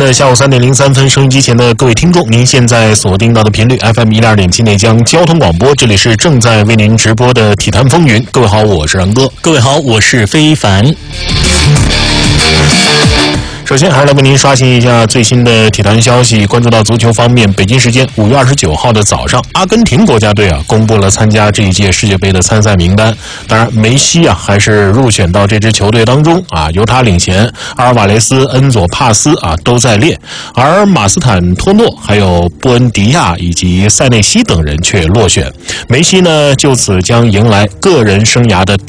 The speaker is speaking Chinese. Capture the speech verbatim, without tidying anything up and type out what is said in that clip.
的下午三点零三分，收音机前的各位听众，您现在锁定到的频率 F M 一零二点七内江交通广播，这里是正在为您直播的体坛风云。各位好，我是然哥。 各位好，我是非凡。 首先还是来为您刷新一下最新的体坛消息。关注到足球方面，北京时间五月二十九号的早上，阿根廷国家队啊公布了参加这一届世界杯的参赛名单。当然，梅西啊还是入选到这支球队当中啊，由他领衔，阿尔瓦雷斯、恩佐帕斯啊都在列，而马斯坦托诺、还有布恩迪亚以及塞内西等人却落选。梅西呢就此将迎来个人生涯的